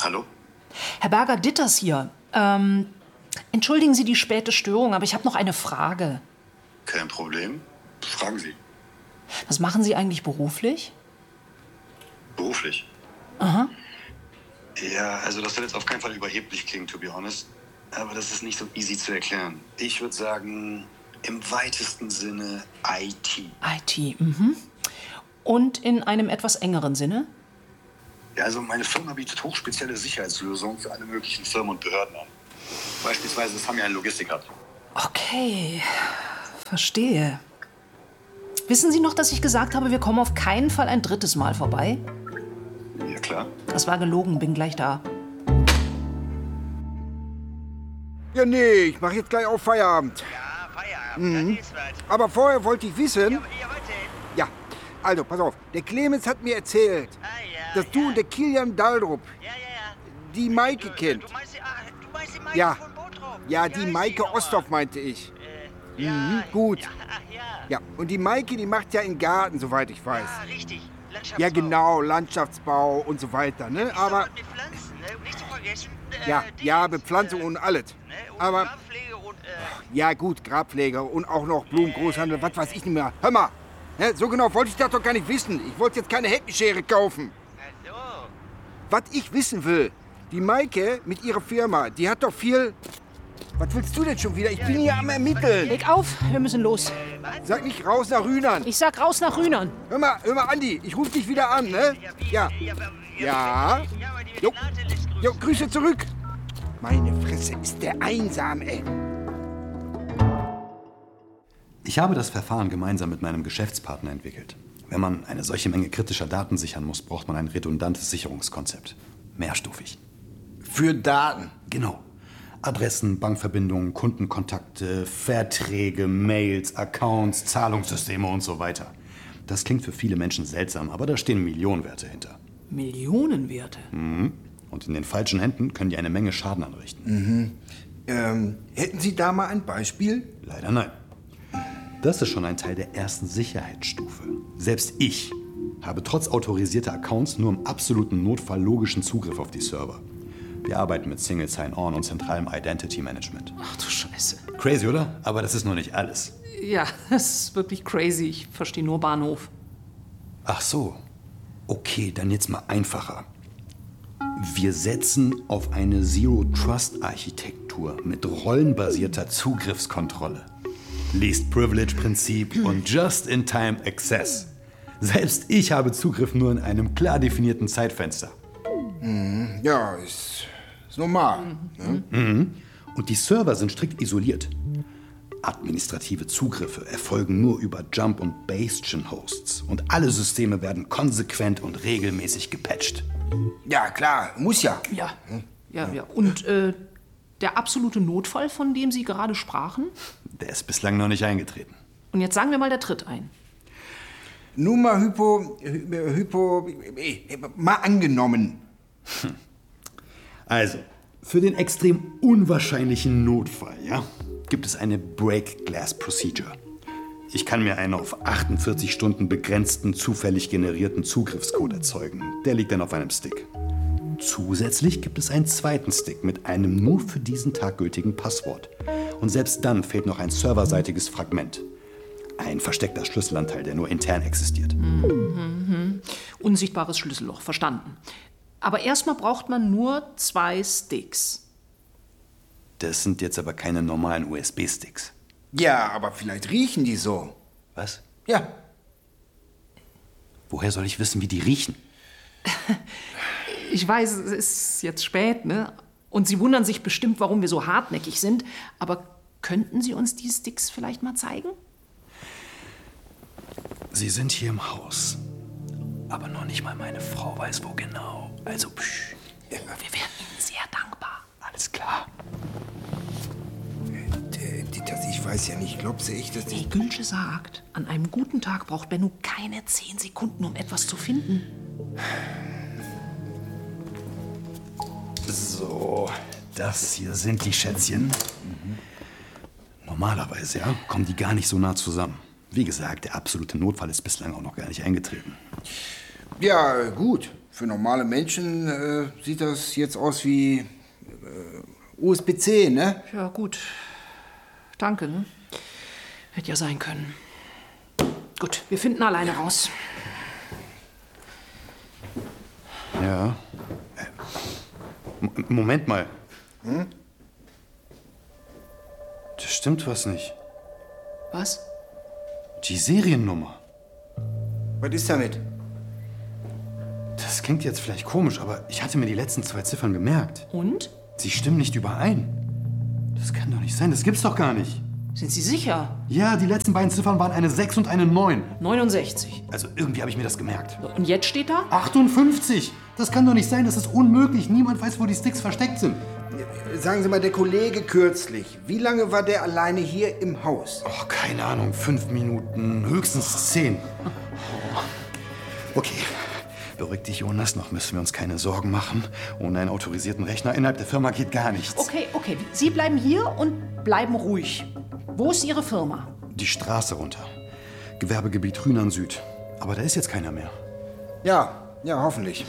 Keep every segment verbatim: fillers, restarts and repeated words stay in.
Hallo? Herr Berger, Ditters hier. Ähm, entschuldigen Sie die späte Störung, aber ich habe noch eine Frage. Kein Problem. Fragen Sie. Was machen Sie eigentlich beruflich? Beruflich? Aha. Ja, also das soll jetzt auf keinen Fall überheblich klingen, to be honest. Aber das ist nicht so easy zu erklären. Ich würde sagen, im weitesten Sinne I T. I T, mhm. Und in einem etwas engeren Sinne? Ja, also meine Firma bietet hochspezielle Sicherheitslösungen für alle möglichen Firmen und Behörden an. Beispielsweise das haben wir einen Logistik-Hub. Okay, verstehe. Wissen Sie noch, dass ich gesagt habe, wir kommen auf keinen Fall ein drittes Mal vorbei? Ja, klar. Das war gelogen, bin gleich da. Ja, nee, ich mache jetzt gleich auf Feierabend. Ja, Feierabend, Mhm. das ist was. Aber vorher wollte ich wissen... Ja, ja, was denn? Ja, also, pass auf. Der Clemens hat mir erzählt, Ah, ja, dass ja. du und der Kilian Daldrup Ja, ja, ja. die Maike Du, kennt. Du meinst, die- ah, du meinst die Maike Ja. von Bottrop? Ja, Wie die heißt Maike nochmal? Osthoff meinte ich. Äh, ja, Mhm, gut. Ja, ach, ja. Ja, und die Maike, die macht ja einen Garten, soweit ich weiß. Ah, richtig. Landschaftsbau. Ja, genau, Landschaftsbau und so weiter, ne? Ist doch Aber, was mit Pflanzen, ne? Und nicht zu vergessen. Äh, ja, Dings, ja, Bepflanzung äh, und alles. Ne? Und Aber, Gartenpflege und, äh, ja gut, Grabpflege und auch noch Blumengroßhandel, was weiß ich nicht mehr. Hör mal, ne, so genau wollte ich das doch gar nicht wissen. Ich wollte jetzt keine Heckenschere kaufen. hallo. Was ich wissen will, die Maike mit ihrer Firma, die hat doch viel... Was willst du denn schon wieder? Ich bin hier am Ermitteln. Leg auf, wir müssen los. Sag nicht raus nach Rühnern. Ich sag raus nach Rühnern. Hör mal, hör mal, Andi, ich ruf dich wieder an, ne? Ja. Ja, aber- Ja. Ja, aber die Jo. Renate lässt grüßen. Jo, Grüße zurück. Meine Fresse, ist der einsam, ey. Ich habe das Verfahren gemeinsam mit meinem Geschäftspartner entwickelt. Wenn man eine solche Menge kritischer Daten sichern muss, braucht man ein redundantes Sicherungskonzept. Mehrstufig. Für Daten. Genau. Adressen, Bankverbindungen, Kundenkontakte, Verträge, Mails, Accounts, Zahlungssysteme und so weiter. Das klingt für viele Menschen seltsam, aber da stehen Millionenwerte hinter. Millionenwerte. Mhm. Und in den falschen Händen können die eine Menge Schaden anrichten. Ähm, hätten Sie da mal ein Beispiel? Leider nein. Das ist schon ein Teil der ersten Sicherheitsstufe. Selbst ich habe trotz autorisierter Accounts nur im absoluten Notfall logischen Zugriff auf die Server. Wir arbeiten mit Single Sign-On und zentralem Identity Management. Ach du Scheiße. Crazy, oder? Aber das ist noch nicht alles. Ja, das ist wirklich crazy. Ich verstehe nur Bahnhof. Ach so. Okay, dann jetzt mal einfacher. Wir setzen auf eine Zero-Trust-Architektur mit rollenbasierter Zugriffskontrolle. Least-Privilege-Prinzip und Just-in-Time-Access. Selbst ich habe Zugriff nur in einem klar definierten Zeitfenster. Ja, ist, ist normal. Ne? Und die Server sind strikt isoliert. Administrative Zugriffe erfolgen nur über Jump- und Bastion-Hosts. Und alle Systeme werden konsequent und regelmäßig gepatcht. Ja, klar, muss ja. Ja, ja, ja. Und äh, der absolute Notfall, von dem Sie gerade sprachen? Der ist bislang noch nicht eingetreten. Und jetzt sagen wir mal, der tritt ein. Nun mal Hypo, Hy- Hypo, äh, mal angenommen. Also, für den extrem unwahrscheinlichen Notfall, ja, gibt es eine Break Glass Procedure. Ich kann mir einen auf achtundvierzig Stunden begrenzten, zufällig generierten Zugriffscode erzeugen. Der liegt dann auf einem Stick. Zusätzlich gibt es einen zweiten Stick mit einem nur für diesen Tag gültigen Passwort. Und selbst dann fehlt noch ein serverseitiges Fragment. Ein versteckter Schlüsselanteil, der nur intern existiert. Unsichtbares Schlüsselloch, verstanden. Aber erstmal braucht man nur zwei Sticks. Das sind jetzt aber keine normalen U S B-Sticks. Ja, aber vielleicht riechen die so. Was? Ja. Woher soll ich wissen, wie die riechen? Ich weiß, es ist jetzt spät, ne? Und Sie wundern sich bestimmt, warum wir so hartnäckig sind. Aber könnten Sie uns die Sticks vielleicht mal zeigen? Sie sind hier im Haus. Aber noch nicht mal meine Frau weiß, wo genau. Also, psch. Wir wären Ihnen sehr dankbar. Alles klar. Der, die, das, ich weiß ja nicht, glaubst du echt, dass Wie die... Gülsche sagt, an einem guten Tag braucht Benno keine zehn Sekunden, um etwas zu finden. So, das hier sind die Schätzchen. Mhm. Normalerweise, ja, kommen die gar nicht so nah zusammen. Wie gesagt, der absolute Notfall ist bislang auch noch gar nicht eingetreten. Ja, gut. für normale Menschen äh, sieht das jetzt aus wie äh, U S B C, ne? Ja, gut. Danke, ne? Hätte ja sein können. Gut, wir finden alleine raus. Ja. Äh, M- Moment mal. Hm? Da stimmt was nicht. Was? Die Seriennummer. Was ist damit? Das klingt jetzt vielleicht komisch, aber ich hatte mir die letzten zwei Ziffern gemerkt. Und? Sie stimmen nicht überein. Das kann doch nicht sein, das gibt's doch gar nicht. Sind Sie sicher? Ja, die letzten beiden Ziffern waren eine sechs und eine neun. neunundsechzig. Also irgendwie habe ich mir das gemerkt. Und jetzt steht da? achtundfünfzig! Das kann doch nicht sein, das ist unmöglich. Niemand weiß, wo die Sticks versteckt sind. Sagen Sie mal, der Kollege kürzlich, wie lange war der alleine hier im Haus? Oh, keine Ahnung, fünf Minuten, höchstens zehn. Okay, beruhig dich, Jonas, noch müssen wir uns keine Sorgen machen. Ohne einen autorisierten Rechner innerhalb der Firma geht gar nichts. Okay, okay. Sie bleiben hier und bleiben ruhig. Wo ist Ihre Firma? Die Straße runter. Gewerbegebiet Rhünan Süd. Aber da ist jetzt keiner mehr. Ja, ja, hoffentlich.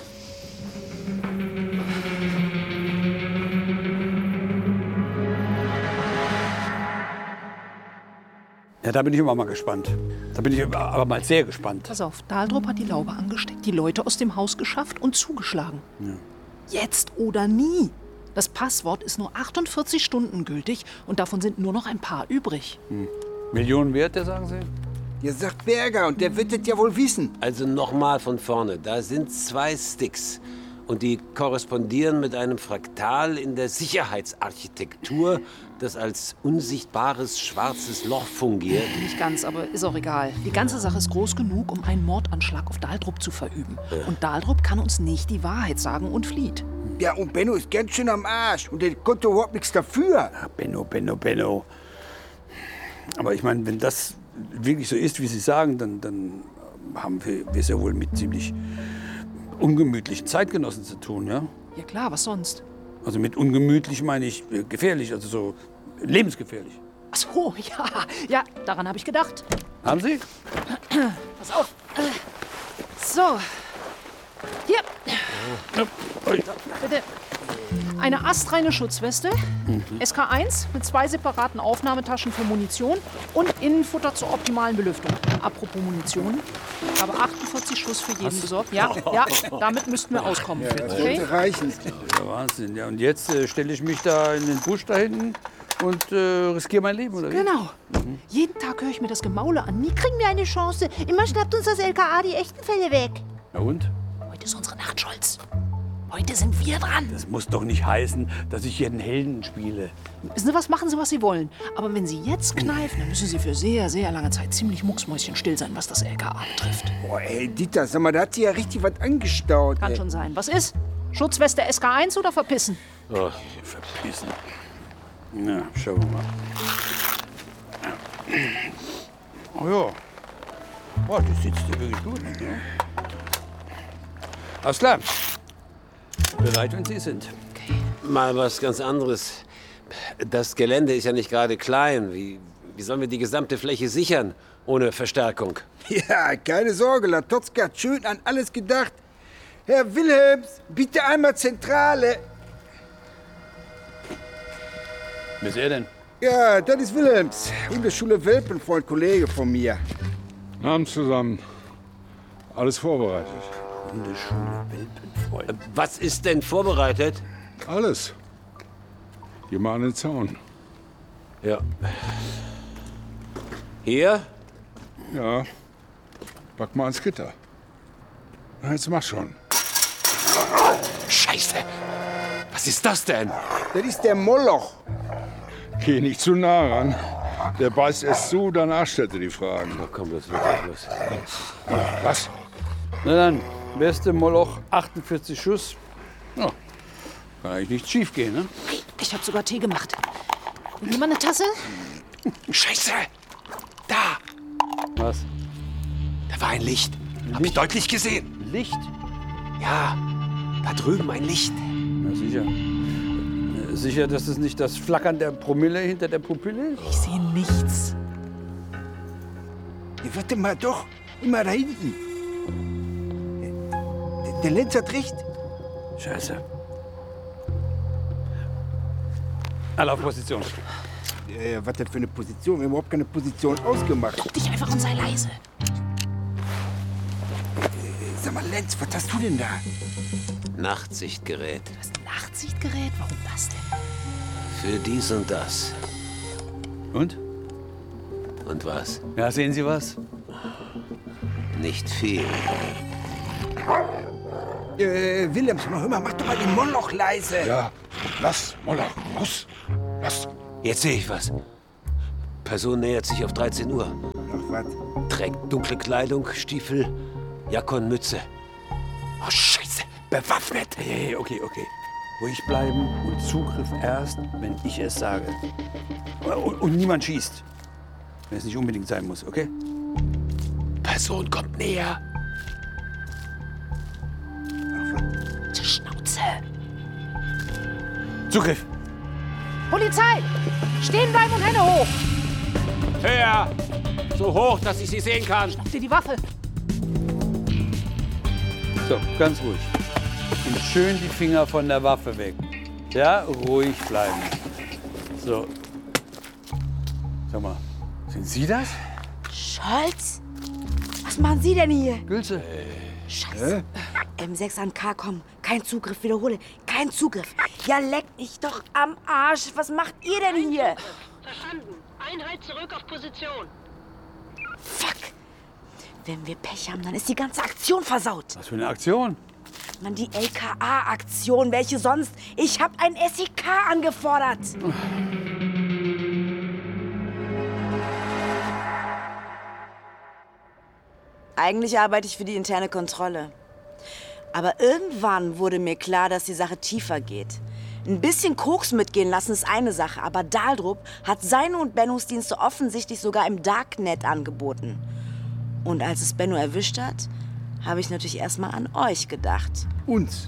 Ja, da bin ich immer mal gespannt. Da bin ich aber mal sehr gespannt. Pass auf, Dahldrup hat die Laube angesteckt, die Leute aus dem Haus geschafft und zugeschlagen. Ja. Jetzt oder nie. Das Passwort ist nur achtundvierzig Stunden gültig und davon sind nur noch ein paar übrig. Hm. Millionen Werte, sagen Sie? Ihr sagt Berger und der wird das ja wohl wissen. Also nochmal von vorne. Da sind zwei Sticks. Und die korrespondieren mit einem Fraktal in der Sicherheitsarchitektur, das als unsichtbares schwarzes Loch fungiert. Nicht ganz, aber ist auch egal. Die ganze Sache ist groß genug, um einen Mordanschlag auf Dahldrup zu verüben. Ja. Und Dahldrup kann uns nicht die Wahrheit sagen und flieht. Ja, und Benno ist ganz schön am Arsch. Und der konnte überhaupt nichts dafür. Ach, Benno, Benno, Benno. Aber ich meine, wenn das wirklich so ist, wie Sie sagen, dann, dann haben wir es ja wohl mit ziemlich ungemütlichen Zeitgenossen zu tun, ja? Ja klar, was sonst? Also mit ungemütlich meine ich äh, gefährlich, also so lebensgefährlich. Ach so, ja, ja, daran habe ich gedacht. Haben Sie? Pass auf. So. Hier. Bitte. Eine astreine Schutzweste, Mhm. S K eins mit zwei separaten Aufnahmetaschen für Munition und Innenfutter zur optimalen Belüftung. Apropos Munition, ich habe achtundvierzig Schuss für jeden besorgt. Ja, ja, damit müssten wir auskommen. Ja, das Okay? sollte reichen. Ja, Wahnsinn. Ja, und jetzt äh, stelle ich mich da in den Busch da hinten und äh, riskiere mein Leben, oder wie? Genau. Jeden Tag höre ich mir das Gemaule an. Nie kriegen wir eine Chance. Immer schnappt uns das L K A die echten Fälle weg. Na und? Heute ist unsere Nacht, Scholz. Heute sind wir dran. Das muss doch nicht heißen, dass ich hier einen Helden spiele. Wissen Sie was, machen Sie, was Sie wollen. Aber wenn Sie jetzt kneifen, dann müssen Sie für sehr, sehr lange Zeit ziemlich mucksmäuschenstill sein, was das L K A betrifft. Boah, ey, Dieter, sag mal, da hat sie ja richtig was angestaut. Kann ey. schon sein. Was ist? Schutzweste S K eins oder verpissen? Oh, verpissen. Na, schauen wir mal. Oh ja. Boah, die sitzt hier wirklich gut. Ja. Alles klar. Bereit, wenn Sie sind. Mal was ganz anderes. Das Gelände ist ja nicht gerade klein. Wie, wie sollen wir die gesamte Fläche sichern ohne Verstärkung? Ja, keine Sorge, Latotzka hat schön an alles gedacht. Herr Wilhelms, bitte einmal Zentrale. Wer ist er denn? Ja, das ist Wilhelms. Hundeschule Welpenfreund, Kollege von mir. Abend zusammen. Alles vorbereitet. Hundeschule Welpenfreund. Was ist denn vorbereitet? Alles. Geh mal an den Zaun. Ja. Hier? Ja. Pack mal ans Gitter. Na, jetzt mach schon. Scheiße! Was ist das denn? Das ist der Moloch. Geh nicht zu nah ran. Der beißt erst zu, danach stellt er die Fragen. Oh, komm, das wird nicht los. Was? Na dann, beste Moloch, achtundvierzig Schuss. Ja, kann eigentlich nichts schief gehen, ne? Ich habe sogar Tee gemacht. Nimm mal eine Tasse. Scheiße! Da! Was? Da war ein Licht. Hab ich deutlich gesehen. Licht? Ja, da drüben ein Licht. Na sicher. Äh, Sicher, dass es nicht das Flackern der Promille hinter der Pupille ist? Ich sehe nichts. Ja, warte mal doch. Immer da hinten. Der Lenz hat recht. Scheiße. Alle auf Position. Äh, was denn für eine Position? Wir haben überhaupt keine Position ausgemacht. Guck dich einfach und sei leise. Äh, sag mal, Lenz, was hast du denn da? Nachtsichtgerät. Das Nachtsichtgerät? Warum das denn? Für dies und das. Und? Und was? Ja, sehen Sie was? Nicht viel. Äh, Wilhelms, hör mal, mach doch mal den Moloch leise. Ja, lass, Moloch, los, lass. Jetzt sehe ich was. Person nähert sich auf dreizehn Uhr. Ach, was? Trägt dunkle Kleidung, Stiefel, Jacke und Mütze. Oh, Scheiße. Bewaffnet. Hey, hey, okay, okay. Ruhig bleiben und Zugriff erst, wenn ich es sage. Und, und niemand schießt. Wenn es nicht unbedingt sein muss, okay? Person kommt näher. Die Schnauze. Zugriff! Polizei! Stehen bleiben und Hände hoch! Höher! So hoch, dass ich sie sehen kann. Schnapp dir die Waffe. So, ganz ruhig. Und schön die Finger von der Waffe weg. Ja, ruhig bleiben. So. Sag mal, sind Sie das? Scholz? Was machen Sie denn hier? Gülse? Scheiße. M sechs an K, komm. Kein Zugriff, wiederhole. Kein Zugriff. Ja, leck mich doch am Arsch. Was macht ihr denn hier? Verstanden. Einheit zurück auf Position. Fuck. Wenn wir Pech haben, dann ist die ganze Aktion versaut. Was für eine Aktion? Mann, die L K A-Aktion. Welche sonst? Ich hab ein S E K angefordert. Eigentlich arbeite ich für die interne Kontrolle. Aber irgendwann wurde mir klar, dass die Sache tiefer geht. Ein bisschen Koks mitgehen lassen ist eine Sache, aber Daldrup hat seine und Bennos Dienste offensichtlich sogar im Darknet angeboten. Und als es Benno erwischt hat, habe ich natürlich erstmal an euch gedacht. Uns?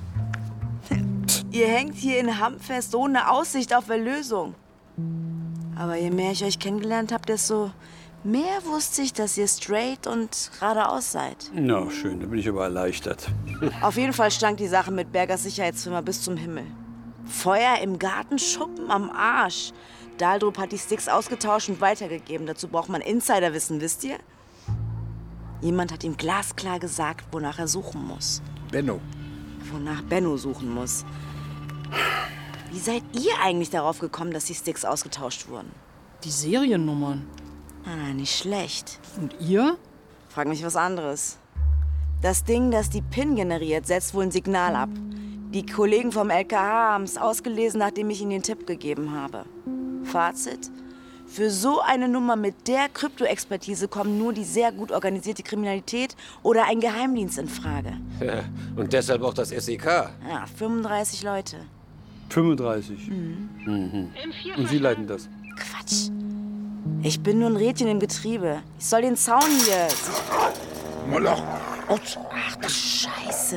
Ihr hängt hier in Hamm fest ohne Aussicht auf Erlösung. Aber je mehr ich euch kennengelernt habe, desto mehr wusste ich, dass ihr straight und geradeaus seid. Na, schön, da bin ich aber erleichtert. Auf jeden Fall stank die Sache mit Bergers Sicherheitsfirma bis zum Himmel. Feuer im Gartenschuppen am Arsch. Daldrup hat die Sticks ausgetauscht und weitergegeben. Dazu braucht man Insiderwissen, wisst ihr? Jemand hat ihm glasklar gesagt, wonach er suchen muss. Benno. Wonach Benno suchen muss. Wie seid ihr eigentlich darauf gekommen, dass die Sticks ausgetauscht wurden? Die Seriennummern. Ah, nicht schlecht. Und ihr? Frag mich was anderes. Das Ding, das die P I N generiert, setzt wohl ein Signal ab. Die Kollegen vom L K H haben es ausgelesen, nachdem ich ihnen den Tipp gegeben habe. Fazit? Für so eine Nummer mit der Kryptoexpertise kommen nur die sehr gut organisierte Kriminalität oder ein Geheimdienst in Frage. Ja, und deshalb auch das S E K. Ja, fünfunddreißig Leute. fünfunddreißig. Mhm. Mhm. Und Sie leiten das? Quatsch. Ich bin nur ein Rädchen im Getriebe. Ich soll den Zaun hier... Moloch. Ach du Scheiße.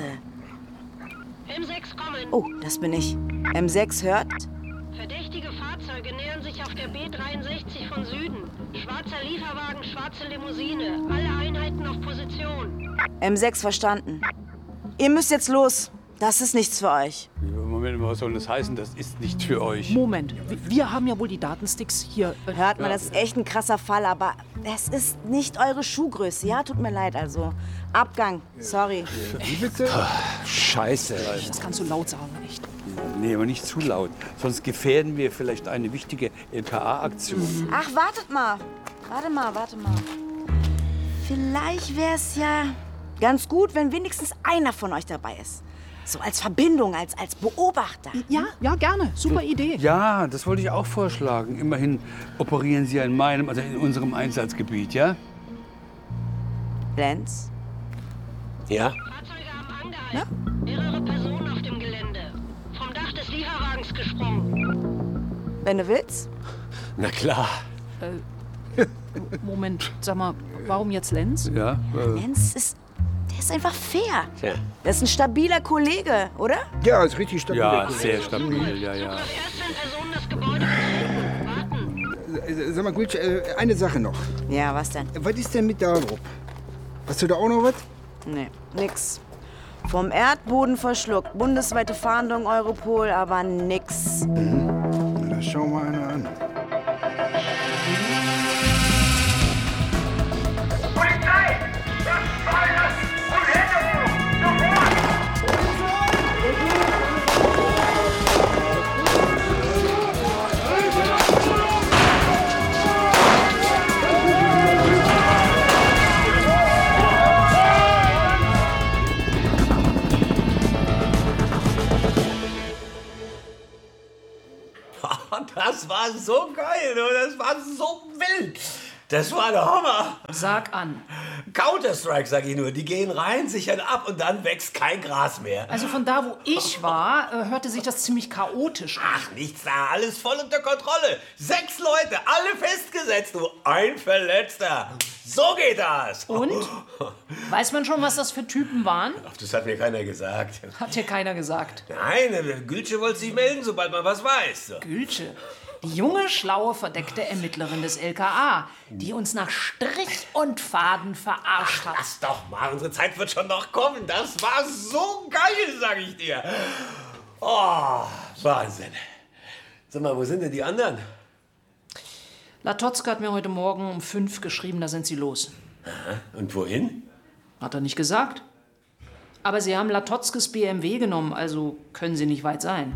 M sechs kommen. Oh, das bin ich. M sechs hört? Verdächtige Fahrzeuge nähern sich auf der B dreiundsechzig von Süden. Schwarzer Lieferwagen, schwarze Limousine. Alle Einheiten auf Position. M sechs verstanden. Ihr müsst jetzt los. Das ist nichts für euch. Moment, was soll das heißen? Das ist nicht für euch. Moment, wir haben ja wohl die Datensticks hier. Hört mal, das ist echt ein krasser Fall, aber es ist nicht eure Schuhgröße. Ja, tut mir leid, also. Abgang, sorry. Wie bitte? Scheiße. Das kannst du laut sagen, nicht? Nee, aber nicht zu laut. Sonst gefährden wir vielleicht eine wichtige L K A-Aktion. Ach, wartet mal. Warte mal, warte mal. Vielleicht wäre es ja ganz gut, wenn wenigstens einer von euch dabei ist. So als Verbindung, als, als Beobachter. Ja, ja, gerne. Super Idee. Ja, das wollte ich auch vorschlagen. Immerhin operieren Sie ja in meinem, also in unserem Einsatzgebiet, ja? Lenz? Ja? Fahrzeuge haben angehalten. Mehrere Personen auf dem Gelände. Vom Dach des Lieferwagens gesprungen. Wenn du willst. Na klar. Äh, Moment, sag mal, warum jetzt Lenz? Ja. Äh, Lenz ist... Der ist einfach fair. Tja. Das ist ein stabiler Kollege, oder? Ja, ist richtig stabil. ja, sehr stabil, ja, ja. Zugriff erst, wenn Personen das Gebäude betreten. Warten. Äh, Sag mal, Gülsch, äh, eine Sache noch. Ja, was denn? Was ist denn mit Daldrup? Hast du da auch noch was? Nee, nix. Vom Erdboden verschluckt. Bundesweite Fahndung Europol, aber nix. Na, das schauen wir einer an. Polizei! Das Feuer! Und Hände hoch! Das war so geil, du. Das war so wild. Das war der Hammer. Sag an. Counter-Strike, sag ich nur. Die gehen rein, sichern ab und dann wächst kein Gras mehr. Also von da, wo ich war, äh, hörte sich das ziemlich chaotisch an. Ach, nichts da. Alles voll unter Kontrolle. Sechs Leute, alle festgesetzt, du. Ein Verletzter. So geht das. Und? Weiß man schon, was das für Typen waren? Ach, das hat mir keiner gesagt. Hat dir keiner gesagt. Nein, Gülsche wollte sich melden, sobald man was weiß. Gülsche? Die junge, schlaue, verdeckte Ermittlerin des L K A, die uns nach Strich und Faden verarscht hat. Lass doch mal, unsere Zeit wird schon noch kommen. Das war so geil, sag ich dir. Oh, Wahnsinn. Sag mal, wo sind denn die anderen? Latotzka hat mir heute Morgen um fünf geschrieben, da sind sie los. Aha. Und wohin? Hat er nicht gesagt. Aber sie haben Latotzkes B M W genommen, also können sie nicht weit sein.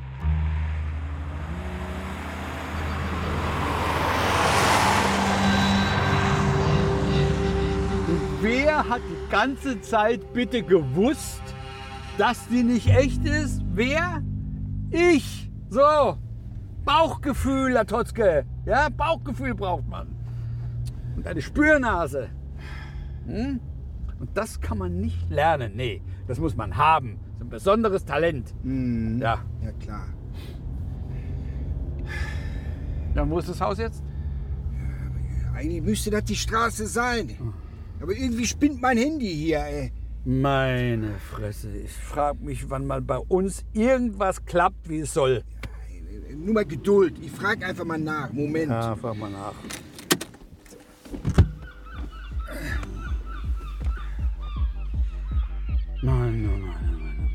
Wer hat die ganze Zeit bitte gewusst, dass die nicht echt ist? Wer? Ich. So. Bauchgefühl, Latotzke. Ja, Bauchgefühl braucht man. Und eine Spürnase. Hm? Und das kann man nicht lernen. Nee, das muss man haben. Das ist ein besonderes Talent. Mhm. Ja. Ja, klar. Ja, wo ist das Haus jetzt? Eigentlich müsste das die Straße sein. Aber irgendwie spinnt mein Handy hier, ey. Meine Fresse. Ich frage mich, wann mal bei uns irgendwas klappt, wie es soll. Nur mal Geduld. Ich frage einfach mal nach. Moment. Ja, frag mal nach. Nein, nein, nein, nein,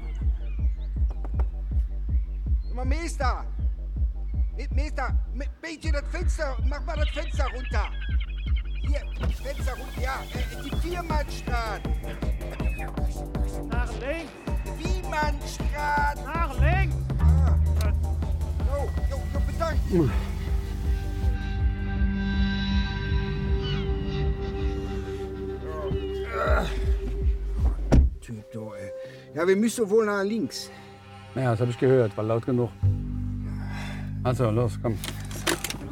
Sag mal, Meister! Me- Meister, me- bitte das Fenster, mach mal das Fenster runter. Hier, Fenster runter, ja, äh, die Viermannstraße. Nach links! Viermannstraße! Nach links! Ah. Jo, jo, jo, bedankt. Typ, du, ey. Ja, wir müssen wohl nach links. Ja, das habe ich gehört, war laut genug. Also, los, komm.